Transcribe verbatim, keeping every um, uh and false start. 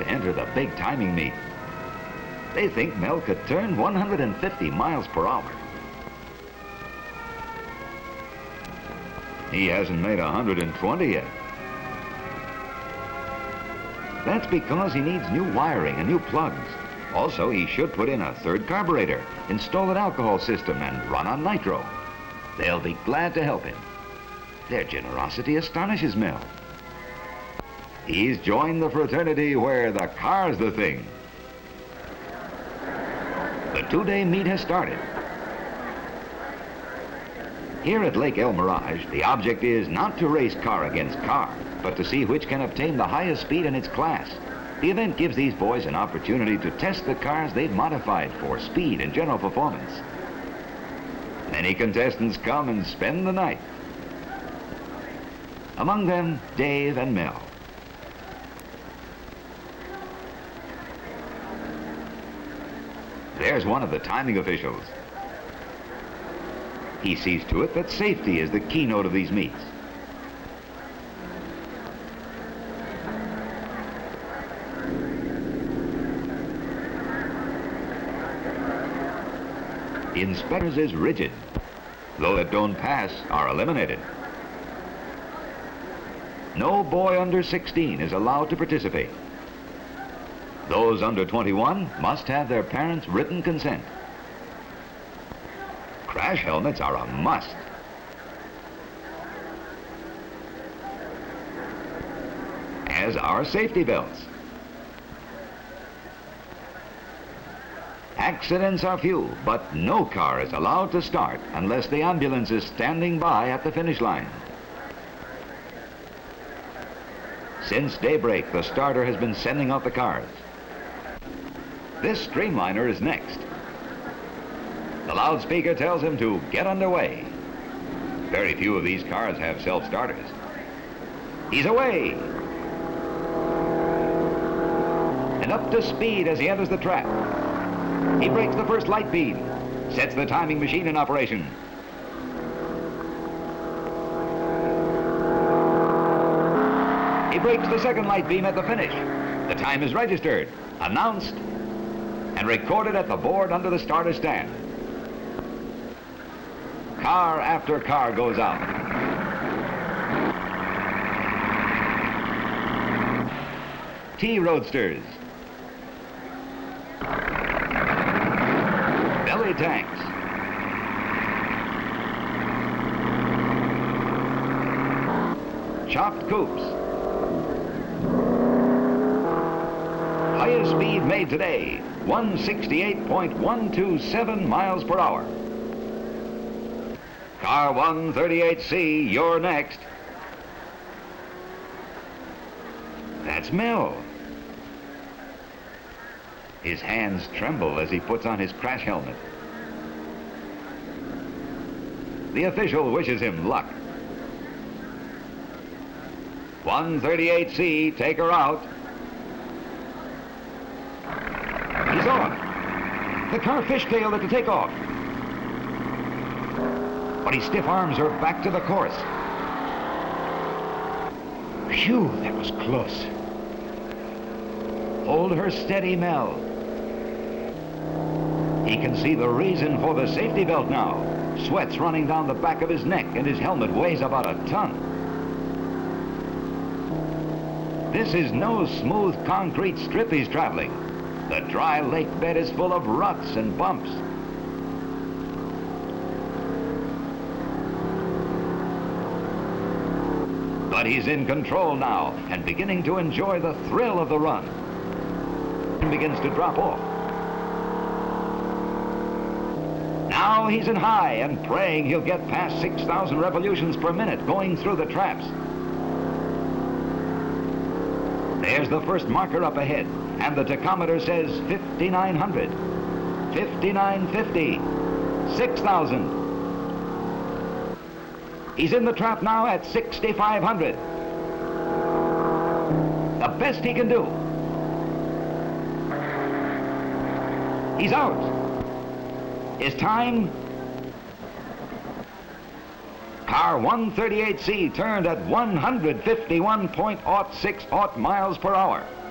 to enter the big timing meet. They think Mel could turn one hundred fifty miles per hour. He hasn't made one hundred twenty yet. That's because he needs new wiring and new plugs. Also, he should put in a third carburetor, install an alcohol system, and run on nitro. They'll be glad to help him. Their generosity astonishes Mel. He's joined the fraternity where the car's the thing. The two-day meet has started. Here at Lake El Mirage, the object is not to race car against car, but to see which can obtain the highest speed in its class. The event gives these boys an opportunity to test the cars they've modified for speed and general performance. Many contestants come and spend the night. Among them, Dave and Mel. There's one of the timing officials. He sees to it that safety is the keynote of these meets. Inspectors is rigid. Those that don't pass are eliminated. No boy under sixteen is allowed to participate. Those under twenty-one must have their parents' written consent. Crash helmets are a must. As are safety belts. Accidents are few, but no car is allowed to start unless the ambulance is standing by at the finish line. Since daybreak, the starter has been sending out the cars. This streamliner is next. The loudspeaker tells him to get underway. Very few of these cars have self-starters. He's away. And up to speed as he enters the trap. He breaks the first light beam, sets the timing machine in operation. He breaks the second light beam at the finish. The time is registered, announced, and recorded at the board under the starter stand. Car after car goes out. T Roadsters. Belly tanks. Chopped coupes. Highest speed made today, one sixty-eight point one two seven miles per hour. Car one thirty-eight C, you're next. That's Mel. His hands tremble as he puts on his crash helmet. The official wishes him luck. one thirty-eight C, take her out. He's on. The car fishtailed at the takeoff. But his stiff arms are back to the course. Phew, that was close. Hold her steady, Mel. He can see the reason for the safety belt now. Sweat's running down the back of his neck and his helmet weighs about a ton. This is no smooth concrete strip he's traveling. The dry lake bed is full of ruts and bumps. But he's in control now and beginning to enjoy the thrill of the run. And begins to drop off. Now he's in high and praying he'll get past six thousand revolutions per minute going through the traps. There's the first marker up ahead, and the tachometer says fifty-nine hundred, fifty-nine fifty, six thousand. He's in the trap now at sixty-five hundred. The best he can do. He's out. His time? Car one thirty-eight C turned at one hundred fifty-one point zero six miles per hour.